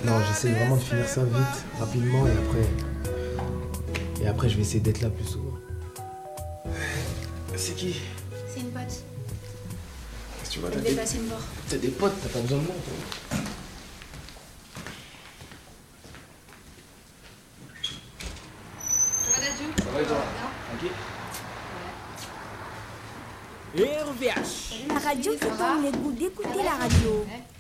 Non, j'essaie vraiment de finir ça vite, rapidement, et après je vais essayer d'être là plus souvent. C'est qui? C'est une pote. Tu vois, Elle devait passer me voir. T'as des potes, t'as pas besoin de moi, toi. Ça va, Dadju? Ça va et toi? Tranquille? RVH. La radio qui donne le goût d'écouter la radio.